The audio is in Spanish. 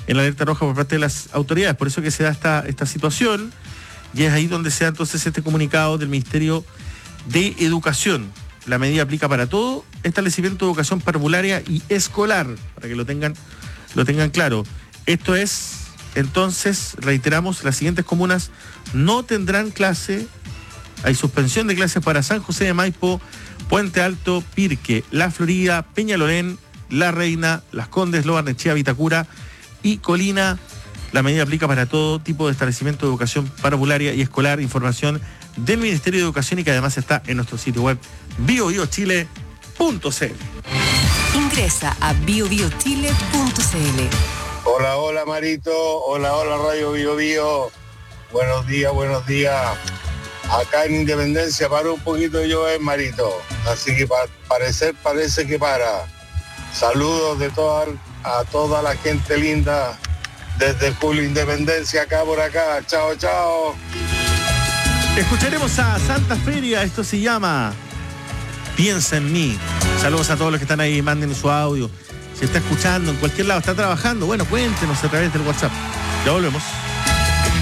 en alerta roja por parte de las autoridades. Por eso que se da esta situación, y es ahí donde se da entonces este comunicado del Ministerio de Educación. La medida aplica para todo establecimiento de educación parvularia y escolar, para que lo tengan claro. Esto es, entonces, reiteramos, las siguientes comunas no tendrán clase. Hay suspensión de clases para San José de Maipo, Puente Alto, Pirque, La Florida, Peñalolén, La Reina, Las Condes, Lo Barnechea, Vitacura y Colina. La medida aplica para todo tipo de establecimiento de educación parvularia y escolar. Información del Ministerio de Educación y que además está en nuestro sitio web biobiochile.cl. Ingresa a biobiochile.cl. Hola Marito, hola Radio Bio Bio. Buenos días. Acá en Independencia paró un poquito de llover, Marito, así que parece que para. Saludos a toda la gente linda desde Julio Independencia, acá por acá. Chao. Escucharemos a Santa Feria, esto se llama Piensa en mí. Saludos a todos los que están ahí, manden su audio. Si está escuchando en cualquier lado, está trabajando, bueno, cuéntenos a través del WhatsApp. Ya volvemos.